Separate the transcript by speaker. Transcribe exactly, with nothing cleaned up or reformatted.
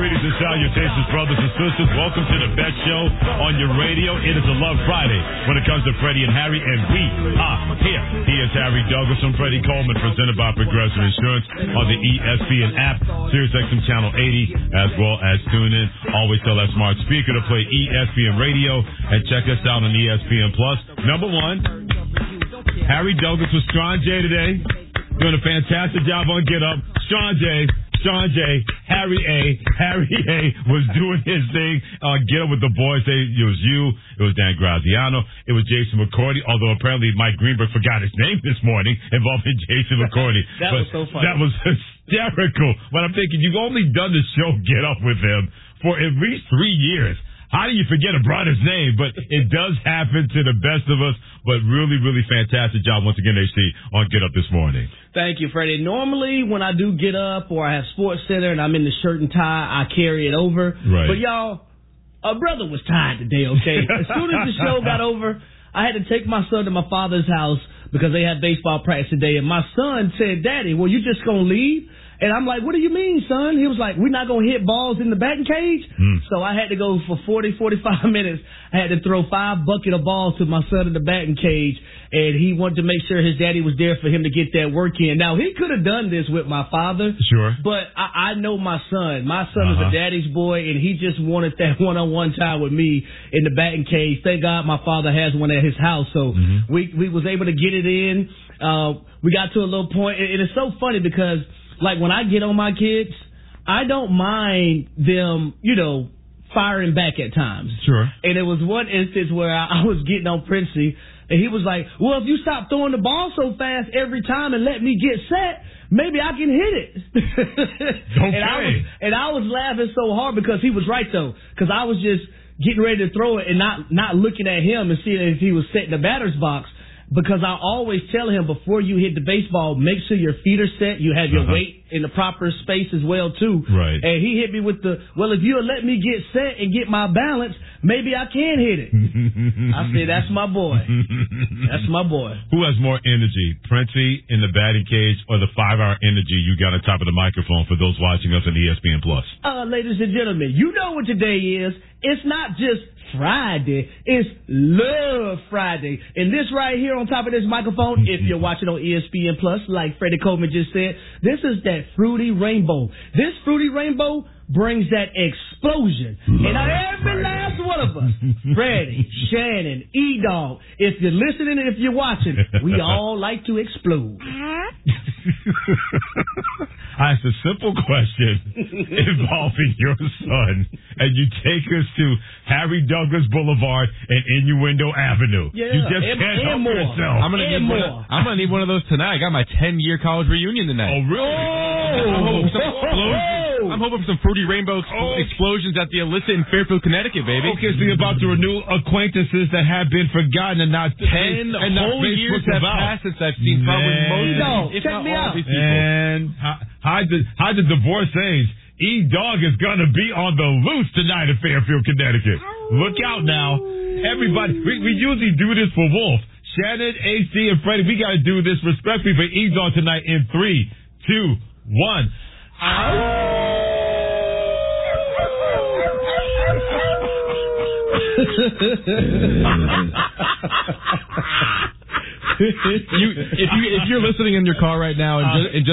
Speaker 1: Greetings and salutations, brothers and sisters. Welcome to the best show on your radio. It is a Love Friday when it comes to Freddie and Harry, and we are here. He is Harry Douglas. I'm Freddie Coleman, presented by Progressive Insurance on the E S P N app, SiriusXM Channel eighty, as well as TuneIn. Always tell that smart speaker to play E S P N Radio and check us out on E S P N Plus. Number one, Harry Douglas with Strong J today. Doing a fantastic job on Get Up. Sean J, Sean J, Harry A. Harry A was doing his thing on Get Up with the boys. They, it was you. It was Dan Graziano. It was Jason McCourty, although apparently Mike Greenberg forgot his name this morning involving Jason McCourty.
Speaker 2: That
Speaker 1: but
Speaker 2: was so funny.
Speaker 1: That was hysterical. But I'm thinking, you've only done the show Get Up with him for at least three years. How do you forget a brother's name? But it does happen to the best of us. But really, really fantastic job once again, H C, on Get Up this morning.
Speaker 2: Thank you, Freddie. Normally, when I do Get Up or I have Sports Center and I'm in the shirt and tie, I carry it over.
Speaker 1: Right.
Speaker 2: But y'all, a brother was tired today, okay? As soon as the show got over, I had to take my son to my father's house because they had baseball practice today. And my son said, Daddy, well, you just going to leave? And I'm like, what do you mean, son? He was like, we're not going to hit balls in the batting cage? Mm. So I had to go for forty, forty-five minutes. I had to throw five bucket of balls to my son in the batting cage. And he wanted to make sure his daddy was there for him to get that work in. Now, he could have done this with my father.
Speaker 1: Sure.
Speaker 2: But I, I know my son. My son
Speaker 1: uh-huh.
Speaker 2: is a daddy's boy, and he just wanted that one-on-one time with me in the batting cage. Thank God my father has one at his house. So mm-hmm. we, we was able to get it in. Uh, we got to a little point. And it's so funny because, like, when I get on my kids, I don't mind them, you know, firing back at times.
Speaker 1: Sure.
Speaker 2: And it was one instance where I, I was getting on Princey, and he was like, well, if you stop throwing the ball so fast every time and let me get set, maybe I can hit it.
Speaker 1: Okay.
Speaker 2: and, I was, and I was laughing so hard because he was right, though, because I was just getting ready to throw it and not, not looking at him and seeing if he was set in the batter's box. Because I always tell him before you hit the baseball, make sure your feet are set. You have your uh-huh. weight in the proper space as well, too.
Speaker 1: Right.
Speaker 2: And he hit me with the, well, if you'll let me get set and get my balance, maybe I can hit it. I said, that's my boy. That's my boy.
Speaker 1: Who has more energy, Princey in the batting cage or the five-hour energy you got on top of the microphone for those watching us on E S P N Plus?
Speaker 2: Uh, ladies and gentlemen, you know what today is. It's not just Friday. It's Love Friday. And this right here on top of this microphone, if you're watching on E S P N Plus, like Freddie Coleman just said, this is that fruity rainbow. This fruity rainbow brings that explosion. Love and every Friday. Last one of us, Freddie, Shannon, E-Dog, if you're listening and if you're watching, we all like to explode.
Speaker 1: I asked a simple question involving your son, and you take us to Harry Douglas Boulevard and Innuendo Avenue.
Speaker 2: Yeah,
Speaker 1: you just
Speaker 2: and,
Speaker 1: can't
Speaker 2: and
Speaker 1: help
Speaker 2: more.
Speaker 1: yourself.
Speaker 3: I'm gonna need one. Of, I'm gonna need one of those tonight. I got my ten-year college reunion tonight.
Speaker 1: Oh, really?
Speaker 3: I'm hoping for some explosions. I'm hoping for some fruity rainbow ex- oh. explosions at the Alyssa in Fairfield, Connecticcut, baby.
Speaker 1: Okay, so you're about to renew acquaintances that have been forgotten and not
Speaker 3: ten
Speaker 1: and
Speaker 3: whole
Speaker 1: not
Speaker 3: years have
Speaker 1: about.
Speaker 3: passed since I've seen
Speaker 1: Man.
Speaker 3: probably most,
Speaker 2: no,
Speaker 3: if
Speaker 2: check
Speaker 3: not
Speaker 2: me
Speaker 3: all
Speaker 2: out.
Speaker 3: of these people.
Speaker 1: And hide the hide the divorce age. E-Dog is gonna be on the loose tonight in Fairfield, Connecticut. Look out now, everybody. We, we usually do this for Wolf, Shannon, A C, and Freddie. We gotta do this respectfully for E-Dog tonight in three, two, one.
Speaker 3: you, if you if you're listening in your car right now and just, and just